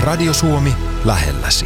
Radio Suomi lähelläsi.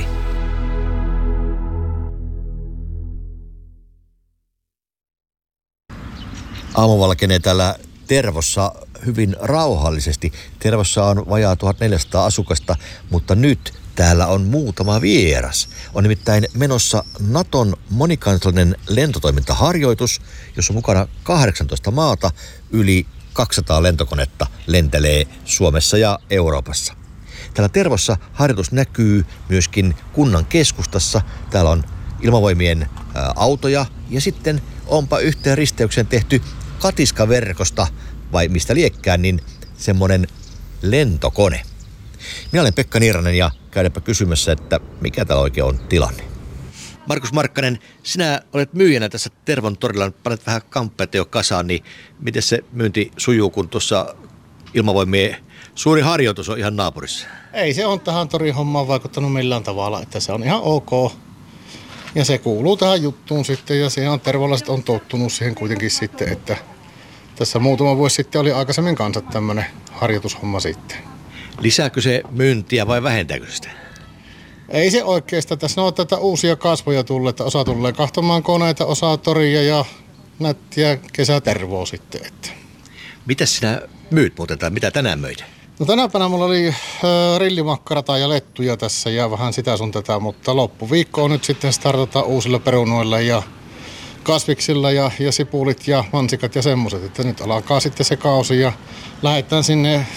Aamu valkenee täällä Tervossa hyvin rauhallisesti. Tervossa on vajaa 1400 asukasta, mutta nyt täällä on muutama vieras. On nimittäin menossa Naton monikansallinen lentotoimintaharjoitus, jossa on mukana 18 maata, yli 200 lentokonetta lentelee Suomessa ja Euroopassa. Täällä Tervossa harjoitus näkyy myöskin kunnan keskustassa. Täällä on ilmavoimien autoja ja sitten onpa yhteen risteykseen tehty katiskaverkosta, vai mistä liekkään, niin semmoinen lentokone. Minä olen Pekka Niiranen ja käydäpä kysymässä, että mikä täällä oikein on tilanne. Markus Markkanen, sinä olet myyjänä tässä Tervon torilla, panet vähän kamppeita jo kasaan, niin miten se myynti sujuu, kun tuossa ilmavoimien suuri harjoitus on ihan naapurissa? Ei se on tähän torin hommaan vaikuttanut millään tavalla, että se on ihan ok. Ja se kuuluu tähän juttuun sitten ja siihen tervolaiset on tottunut siihen kuitenkin sitten, että tässä muutama vuosi sitten oli aikaisemmin kanssa tämmöinen harjoitushomma sitten. Lisääkö se myyntiä vai vähentääkö sitä? Ei se oikeastaan. Tässä on tätä uusia kasvoja tullut, että osa tulee kahtomaan koneita, osa toria ja nättiä kesätervoa sitten. Että. Mitäs sinä myyt muuten tai mitä tänään möit? No tänä päivänä mulla oli rillimakkarata ja lettuja tässä ja vähän sitä sun tätä, mutta loppuviikko on nyt sitten startataan uusilla perunoilla ja kasviksilla ja sipulit ja mansikat ja semmoiset, että nyt alkaa sitten se kausi ja lähdetään sinne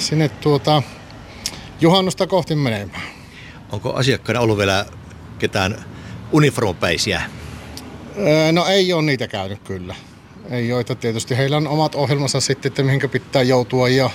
juhannusta kohti menemään. Onko asiakkaina ollut vielä ketään uniformupäisiä? No ei ole niitä käynyt kyllä. Ei ole, että tietysti heillä on omat ohjelmansa sitten, että mihinkä pitää joutua ja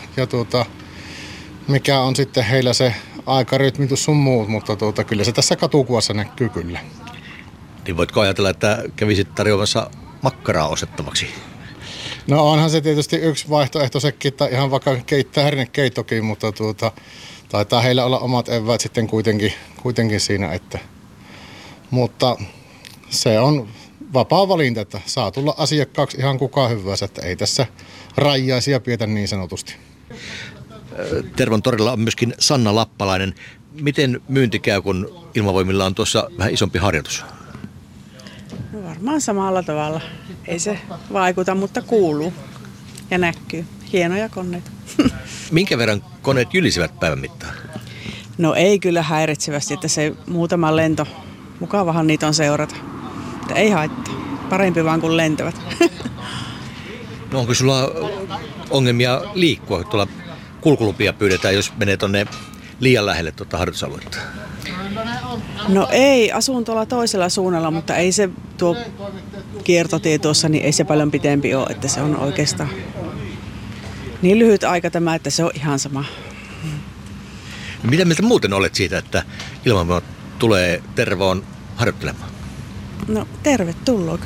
mikä on sitten heillä se aikarytmitys sun muut, mutta kyllä se tässä katukuvassa näkyy kyllä. Niin voitko ajatella, että kävisit tarjoamassa makkaraa ostettavaksi? No onhan se tietysti yksi vaihtoehto sekin, että ihan vaikka keittää hernekeittokin, mutta taitaa heillä olla omat eväät sitten kuitenkin siinä, että. Mutta se on vapaa valinta, että saa tulla asiakkaaksi ihan kukaan hyvänsä, että ei tässä rajaisia pidetä niin sanotusti. Tervon torilla on myöskin Sanna Lappalainen. Miten myynti käy, kun ilmavoimilla on tuossa vähän isompi harjoitus? No varmaan samalla tavalla. Ei se vaikuta, mutta kuuluu ja näkyy. Hienoja koneita. Minkä verran koneet jylisivät päivän mittaan? No ei kyllä häiritsevästi, että se muutama lento. Mukavahan niitä on seurata. Että ei haittaa. Parempi vaan kuin lentävät. No onko sulla ongelmia liikkua? Tuolla kulkulupia pyydetään, jos menee tonne liian lähelle harjoitusaluetta. No ei, asun tuolla toisella suunnalla, mutta ei se tuo kiertotie tuossa, niin ei se paljon pitempi ole, että se on oikeastaan niin lyhyt aika tämä, että se on ihan sama. Mitä mieltä muuten olet siitä, että ilmavoimat tulee Tervoon harjoittelemaan? No tervetuloa.